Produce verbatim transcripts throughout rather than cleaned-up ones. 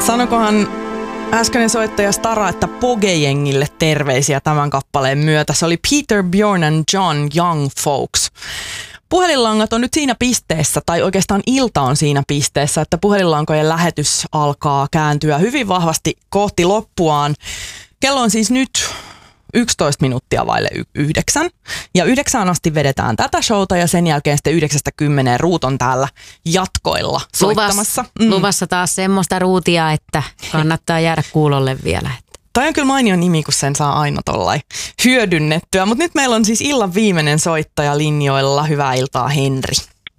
Sanokohan äskeinen soittaja Stara, että Poge-jengille terveisiä tämän kappaleen myötä. Se oli Peter, Bjorn and John, Young Folks. Puhelinlangat on nyt siinä pisteessä, tai oikeastaan ilta on siinä pisteessä, että puhelinlankojen lähetys alkaa kääntyä hyvin vahvasti kohti loppuaan. Kello on siis nyt yksitoista minuuttia vaille y- yhdeksän. Ja yhdeksään asti vedetään tätä showta ja sen jälkeen sitten yhdeksästä kymmeneen Ruut on täällä jatkoilla soittamassa. Luvassa, mm. luvassa taas semmoista ruutia, että kannattaa jäädä kuulolle vielä. Toi on kyllä mainio nimi, kun sen saa aina tollain hyödynnettyä. Mutta nyt meillä on siis illan viimeinen soittaja linjoilla. Hyvää iltaa, Henri.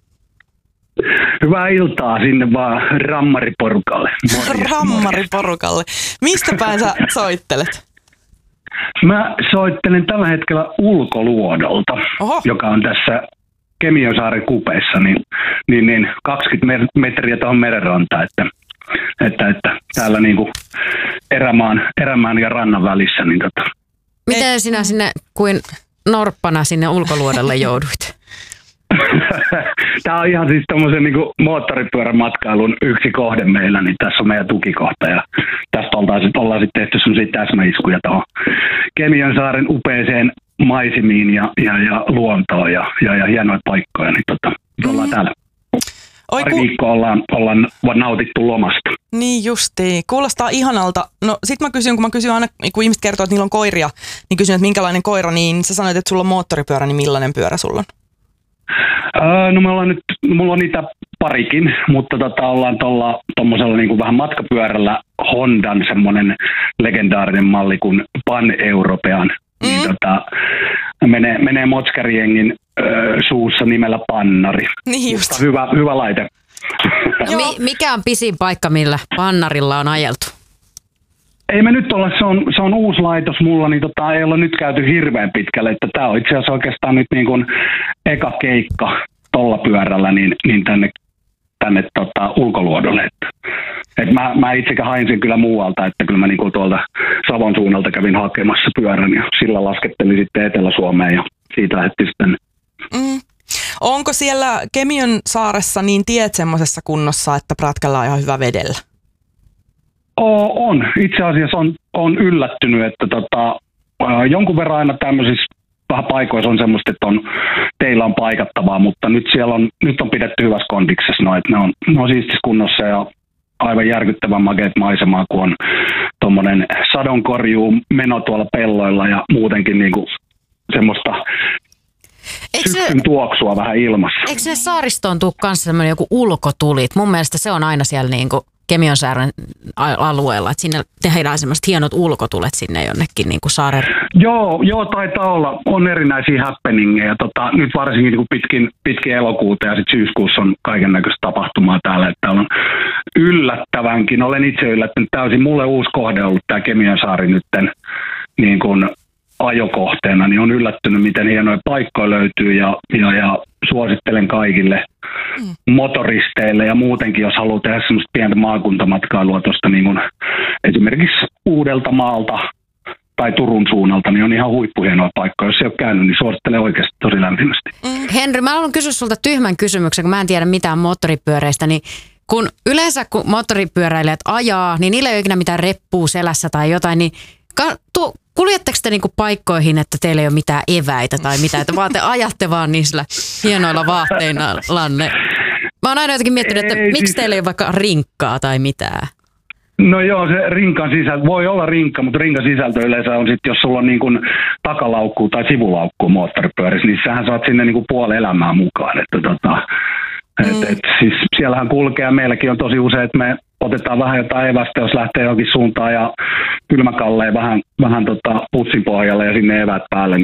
Hyvää iltaa sinne vaan rammariporukalle. Morjens, rammariporukalle. Mistä päin sä soittelet? Mä soittelen tällä hetkellä Ulkoluodolta, Oho. joka on tässä Kemiönsaaren kupeessa, niin, niin, niin kaksikymmentä metriä tuohon merenrantaan, että, että, että täällä niinku erämaan, erämaan ja rannan välissä. Niin tota. Miten sinä sinne kuin norppana sinne Ulkoluodolle jouduit? Tämä on ihan siis tommosen niinku moottoripyörämatkailun yksi kohde meillä, niin tässä on meidän tukikohta ja tästä ollaan sitten ollaan sit tehty semmoisia täsmäiskuja tuohon Kemiönsaaren upeeseen maisemiin ja, ja, ja luontoon ja, ja, ja hienoja paikkoja, niin tota, mm. ollaan täällä. Oi, Pari ku... viikkoa ollaan, ollaan nautittu lomasta. Niin justiin. Kuulostaa ihanalta. No sit mä kysyn, kun mä kysyn aina, kun ihmiset kertoo, että niillä on koiria, niin kysyn, että minkälainen koira, niin sä sanoit, että sulla on moottoripyörä, niin millainen pyörä sulla on? Öö, no me ollaan nyt, mulla on niitä parikin, mutta tota, ollaan tuolla tommosella niinku vähän matkapyörällä Hondan semmonen legendaarinen malli kuin Pan-European. Mm. Niin tota, menee, menee Motskari-jengin öö, suussa nimellä Pannari. Niin just. Hyvä, hyvä laite. Mi- mikä on pisin paikka, millä Pannarilla on ajeltu? Ei me nyt olla, se on, se on uusi laitos mulla, niin tota, ei olla nyt käyty hirveän pitkälle, että tää on itse asiassa oikeastaan nyt niin kuin eka keikka tolla pyörällä niin, niin tänne, tänne tota, Ulkoluodolle. Että, et mä, mä itsekin hain sen kyllä muualta, että kyllä mä niin kuin tuolta Savon suunnalta kävin hakemassa pyörän ja sillä laskettelin sitten Etelä-Suomeen ja siitä lähti sitten. Mm. Onko siellä Kemiön saaressa niin tiet semmoisessa kunnossa, että prätkällä on ihan hyvä vedellä? On. Itse asiassa on, on yllättynyt, että tota, jonkun verran aina tämmöisissä vähän paikoissa on semmoista, että on, teillä on paikattavaa, mutta nyt siellä on, nyt on pidetty hyvässä kondiksessa, no, että ne on, ne on siistissä kunnossa ja aivan järkyttävän makeat maisemaa, kun on tommonen sadonkorjuu meno tuolla pelloilla ja muutenkin niinku semmoista syksyn tuoksua vähän ilmassa. Eikö se saaristoon tule kanssa semmoinen joku ulkotulit? Mun mielestä se on aina siellä niinku Kemiönsaaren alueella, että sinne tehdään semmoiset hienot ulkotulet sinne jonnekin niin kuin saaren. Joo, joo, taitaa olla. On erinäisiä happeningeja. Tota, nyt varsinkin niin kuin pitkin, pitkin elokuuta ja sitten syyskuussa on kaiken näköistä tapahtumaa täällä. Että on yllättävänkin. Olen itse yllättänyt täysin. Mulle uusi kohde on ollut tämä Kemiönsaari nytten niin kuin ajokohteena, niin on yllättynyt, miten hienoja paikkoja löytyy ja, ja, ja suosittelen kaikille mm. motoristeille ja muutenkin, jos haluaa tehdä semmoista pientä maakuntamatkailua tuosta niin kuin esimerkiksi Uudeltamaalta tai Turun suunnalta, niin on ihan huippuhienoa paikkaa. Jos ei ole käynyt, niin suosittelen oikeasti tosi lämpimästi. Mm. Henry, mä haluan kysyä sulta tyhmän kysymyksen, kun mä en tiedä mitään moottoripyöreistä, niin kun yleensä kun moottoripyöräilijät ajaa, niin niillä ei ole ikinä mitään reppua selässä tai jotain, niin ka- tu- kuljetteko te niinku paikkoihin, että teillä ei ole mitään eväitä tai mitään, että vaan te ajatte vaan niillä hienoilla vaatteillanne? Mä oon aina jotenkin miettinyt, että ei, miksi siis teillä ei ole vaikka rinkkaa tai mitään? No joo, se rinkan sisältö, voi olla rinkka, mutta rinkan sisältö yleensä on sitten, jos sulla on niin kuin takalaukkuu tai sivulaukkuu moottoripyörissä, niin sähän saat sinne niin kuin puoli elämää mukaan. Että tota, mm. et, et, siis siellähän kulkee ja meilläkin on tosi usein, että me otetaan vähän jotain evästä, jos lähtee johonkin suuntaan ja kylmäkalleen vähän, vähän tota pussin pohjalle ja sinne evät päälle,